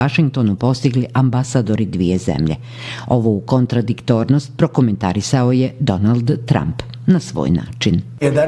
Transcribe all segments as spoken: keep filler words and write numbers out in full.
Washingtonu postigli ambasadori dvije zemlje. Ovu kontradiktornost prokomentarisao je Donald Trump na svoj način.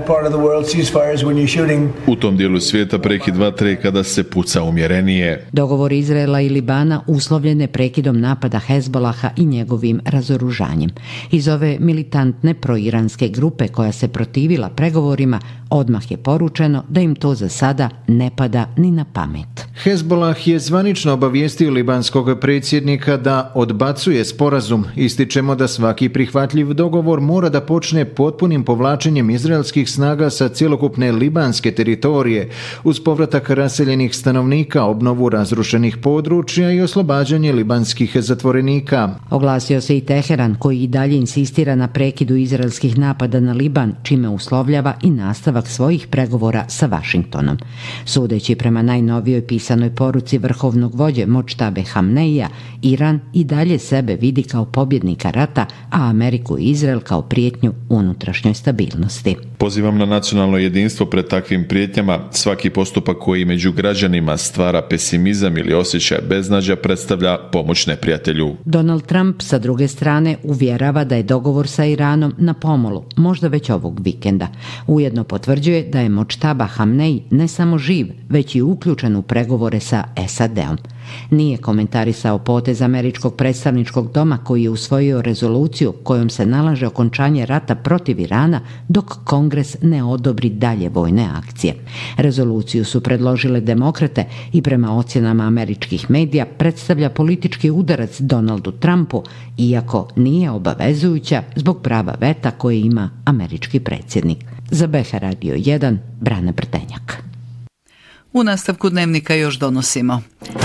U tom dijelu svijeta prekid vatre kada se puca umjerenije. Dogovor Izraela i Libana uslovljen je prekidom napada Hezbolaha i njegovim razoružanjem. Iz ove militantne proiranske grupe koja se protivila pregovorima, odmah je poručeno da im to za sada ne pada ni na pamet. Hezbolah je zvanično obavijestio libanskog predsjednika da odbacuje sporazum. Ističemo da svaki prihvatljiv dogovor mora da počne potpunim povlačenjem izraelskih snaga sa cjelokupne libanske teritorije, uz povratak raseljenih stanovnika, obnovu razrušenih područja i oslobađanje libanskih zatvorenika. Oglasio se i Teheran, koji i dalje insistira na prekidu izraelskih napada na Liban, čime uslovljava i nastavak svojih pregovora sa Washingtonom. Sudeći prema najnovijoj pisanoj poruci vrhovnog vođe Močtabe Hamneija, Iran i dalje sebe vidi kao pobjednika rata, a Ameriku i Izrael kao prijetnju unutrašnjoj stabilnosti. Pozivam na nacionalno jedinstvo pred takvim prijetnjama. Svaki postupak koji među građanima stvara pesimizam ili osjećaj beznađa predstavlja pomoć neprijatelju. Donald Trump sa druge strane uvjerava da je dogovor sa Iranom na pomolu, možda već ovog vikenda. Ujedno potvrđuje da je Močtaba Hamneji ne samo živ, već i uključen u pregovore sa S A D-om. Nije komentarisao potez američkog predstavničkog doma koji je usvojio rezoluciju kojom se nalaže okončanje rata protiv Irana dok Kongres ne odobri dalje vojne akcije. Rezoluciju su predložile demokrate i prema ocjenama američkih medija predstavlja politički udarac Donaldu Trumpu, iako nije obavezujuća zbog prava veta koje ima američki predsjednik. Za B H Radio jedan, Brana Brtenjak. U nastavku dnevnika još donosimo.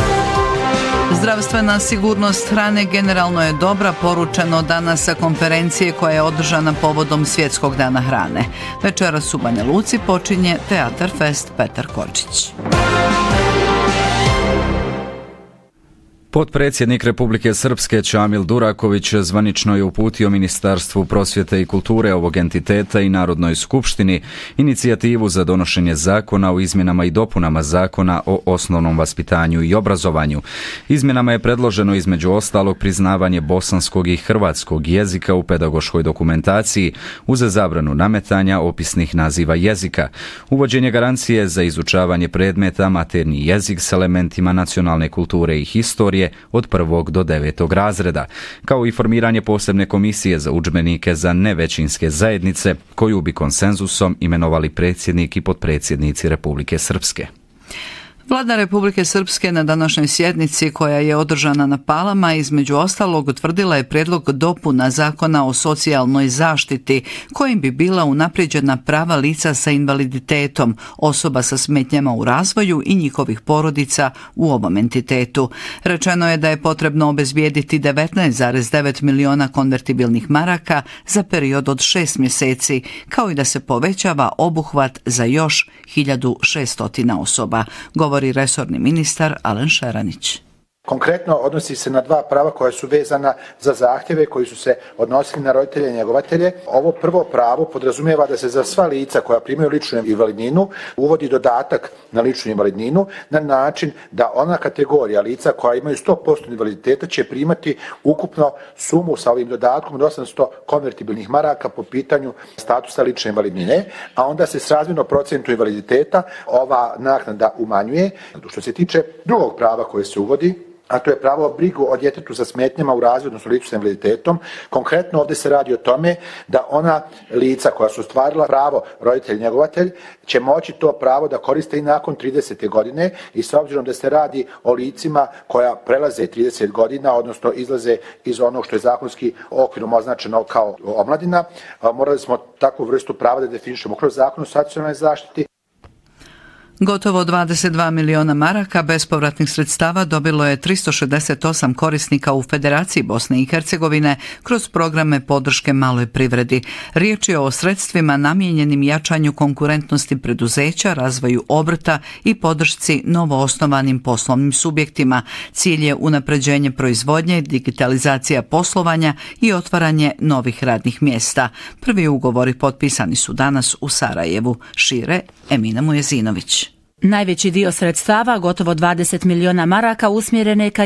Zdravstvena sigurnost hrane generalno je dobra, poručeno danas sa konferencije koja je održana povodom Svjetskog dana hrane. Večeras u Banja Luci počinje Teatar Fest Petar Kočić. Potpredsjednik Republike Srpske Čamil Duraković zvanično je uputio Ministarstvu prosvjete i kulture ovog entiteta i Narodnoj skupštini inicijativu za donošenje zakona o izmjenama i dopunama zakona o osnovnom vaspitanju i obrazovanju. Izmjenama je predloženo između ostalog priznavanje bosanskog i hrvatskog jezika u pedagoškoj dokumentaciji uz zabranu nametanja opisnih naziva jezika, uvođenje garancije za izučavanje predmeta maternji jezik s elementima nacionalne kulture i historije od prvog do devetog razreda, kao i formiranje posebne komisije za udžbenike za nevećinske zajednice, koju bi konsenzusom imenovali predsjednik i potpredsjednici Republike Srpske. Vlada Republike Srpske na današnjoj sjednici koja je održana na Palama između ostalog utvrdila je prijedlog dopuna Zakona o socijalnoj zaštiti kojim bi bila unaprijeđena prava lica sa invaliditetom, osoba sa smetnjama u razvoju i njihovih porodica u ovom entitetu. Rečeno je da je potrebno obezbijediti devetnaest zarez devet miliona konvertibilnih maraka za period od šest mjeseci, kao i da se povećava obuhvat za još hiljadu šesto osoba, govori resorni ministar Alen Šeranić. Konkretno odnosi se na dva prava koja su vezana za zahtjeve koji su se odnosili na roditelje i njegovatelje. Ovo prvo pravo podrazumijeva da se za sva lica koja primaju ličnu invalidninu uvodi dodatak na ličnu invalidninu na način da ona kategorija lica koja imaju sto posto invaliditeta će primati ukupno sumu sa ovim dodatkom od osamsto konvertibilnih maraka po pitanju statusa lične invalidnine, a onda se srazmjerno procentu invaliditeta ova naknada umanjuje. Što se tiče drugog prava koje se uvodi, a to je pravo brigu o djetetu sa smetnjama u razvoju, odnosno licu sa invaliditetom. Konkretno ovdje se radi o tome da ona lica koja su ostvarila pravo roditelj i njegovatelj će moći to pravo da koriste i nakon tridesete godine i s obzirom da se radi o licima koja prelaze trideset godina, odnosno izlaze iz onog što je zakonski okvirom označeno kao omladina, morali smo takvu vrstu prava da definišemo kroz Zakon o socijalnoj zaštiti. Gotovo dvadeset dva miliona maraka bespovratnih sredstava dobilo je tristo šezdeset osam korisnika u Federaciji Bosne i Hercegovine kroz programe podrške maloj privredi. Riječ je o sredstvima namijenjenim jačanju konkurentnosti preduzeća, razvoju obrta i podršci novoosnovanim poslovnim subjektima. Cilj je unapređenje proizvodnje, digitalizacija poslovanja i otvaranje novih radnih mjesta. Prvi ugovori potpisani su danas u Sarajevu. Šire Emina Mujezinović. Najveći dio sredstava, gotovo dvadeset miliona maraka, usmjerene ka